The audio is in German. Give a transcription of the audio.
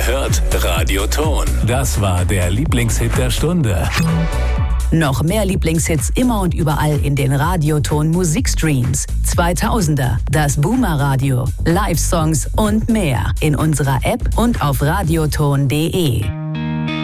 Ihr hört Radioton. Das war der Lieblingshit der Stunde. Noch mehr Lieblingshits immer und überall in den Radioton Musikstreams. 2000er, das Boomer Radio, Live-Songs und mehr in unserer App und auf radioton.de.